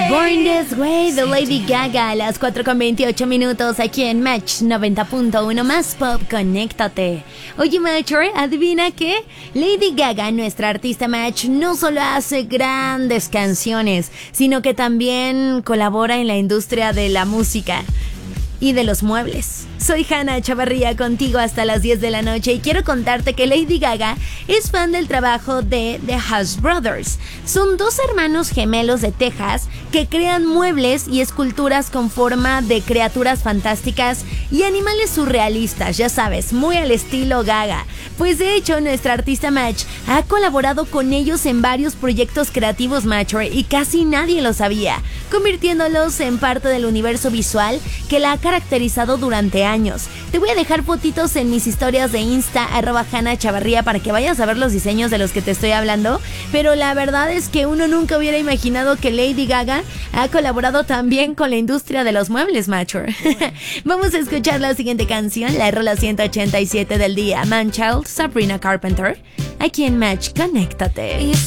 Born This Way de Lady Gaga a las 4:28 aquí en Match 90.1 más pop, conéctate. Oye, Matcher, ¿adivina qué? Lady Gaga, nuestra artista Match, no solo hace grandes canciones, sino que también colabora en la industria de la música y de los muebles. Soy Hanna Chavarría, contigo hasta las 10 de la noche, y quiero contarte que Lady Gaga es fan del trabajo de The House Brothers. Son dos hermanos gemelos de Texas que crean muebles y esculturas con forma de criaturas fantásticas y animales surrealistas, ya sabes, muy al estilo Gaga. Pues de hecho, nuestra artista Match ha colaborado con ellos en varios proyectos creativos, Matcher, y casi nadie lo sabía, convirtiéndolos en parte del universo visual que la ha caracterizado durante años. Te voy a dejar fotitos en mis historias de Insta, @HannaChavarría, para que vayas a ver los diseños de los que te estoy hablando, pero la verdad es que uno nunca hubiera imaginado que Lady Gaga ha colaborado también con la industria de los muebles, Matcher. Vamos a escuchar la siguiente canción, la rola 187 del día, Man Child, Sabrina Carpenter, aquí en Match, conéctate.